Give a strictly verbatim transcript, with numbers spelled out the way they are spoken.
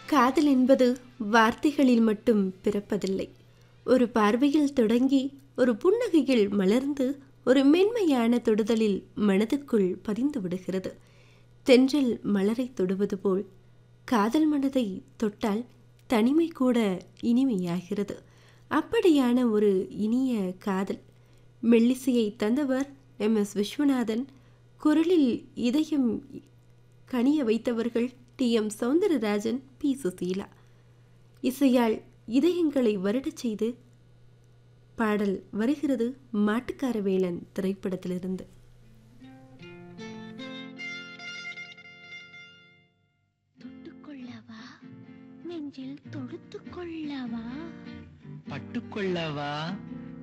காதல் என்பது வார்த்தைகளில் மட்டும் பிறப்பதில்லை. ஒரு பார்வையில் தொடங்கி ஒரு புன்னகையில் மலர்ந்து ஒரு மென்மையான தொடுதலில் மனதுக்குள் பதிந்து விடுகிறது. தென்றல் மலரை தொடுவது போல் காதல் மனதை தொட்டால் தனிமை கூட இனிமையாகிறது. அப்படியான ஒரு இனிய காதல் மெல்லிசையை தந்தவர் எம் எஸ் விஸ்வநாதன். குரலில் இதயம் கனிய வைத்தவர்கள் D M Soundararajan, B Susheela. இசையால் இதயங்களை வருடச் செய்து பாடல் வருகிறது மாட்டுக்கார வேலன் திரைப்படத்திலிருந்து. தொட்டுக்கொள்ளவா, நெஞ்சில் தொடுத்துக்கொள்ளவா, பட்டுக்கொள்ளவா,